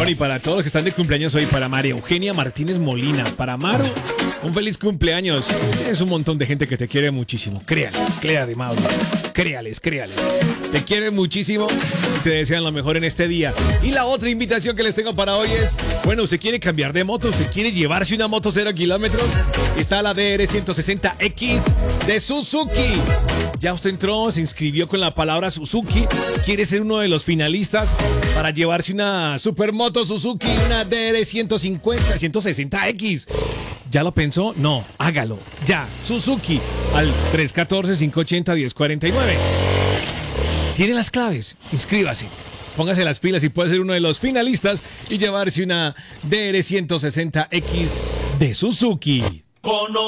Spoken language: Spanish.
Bueno, y para todos los que están de cumpleaños hoy, para María Eugenia Martínez Molina, para Maru, un feliz cumpleaños. Es un montón de gente que te quiere muchísimo. Créale, Mauro. Créales. Te quieren muchísimo y te desean lo mejor en este día. Y la otra invitación que les tengo para hoy es, bueno, usted quiere cambiar de moto, usted quiere llevarse una moto 0 kilómetros. Está la DR160X de Suzuki. Ya usted entró, se inscribió con la palabra Suzuki. Quiere ser uno de los finalistas para llevarse una supermoto Suzuki, una DR160X. ¿Ya lo pensó? No, hágalo. Ya, Suzuki, al 314-580-1049. Tiene las claves, inscríbase. Póngase las pilas y puede ser uno de los finalistas y llevarse una DR160X de Suzuki.